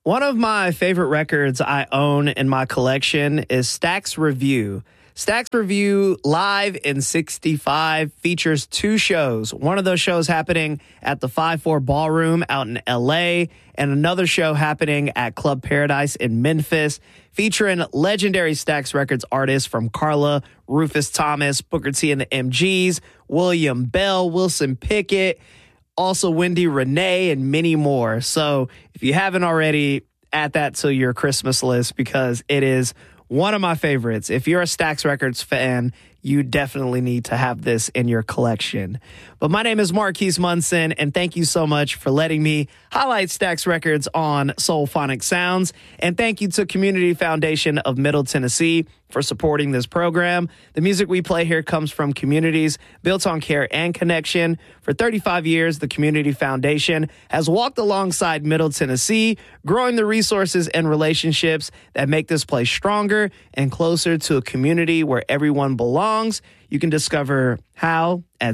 One of my favorite records I own in my collection is Stax Review. Stax Review Live in 65 features two shows. One of those shows happening at the 5-4 Ballroom out in L.A., and another show happening at Club Paradise in Memphis, featuring legendary Stax Records artists from Carla, Rufus Thomas, Booker T and the MGs, William Bell, Wilson Pickett, also Wendy Renee, and many more. So if you haven't already, add that to your Christmas list because it is one of my favorites. If you're a Stax Records fan, you definitely need to have this in your collection. But my name is Marquise Munson, and thank you so much for letting me highlight Stax Records on Soulphonic Sounds. And thank you to Community Foundation of Middle Tennessee for supporting this program. The music we play here comes from communities built on care and connection. For 35 years, the Community Foundation has walked alongside Middle Tennessee, growing the resources and relationships that make this place stronger and closer to a community where everyone belongs. You can discover how at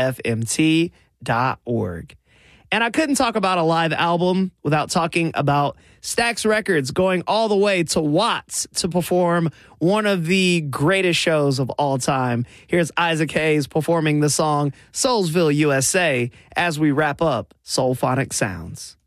cfmt.org. And I couldn't talk about a live album without talking about Stax Records going all the way to Watts to perform one of the greatest shows of all time. Here's Isaac Hayes performing the song Soulsville, USA as we wrap up Soulphonic Sounds.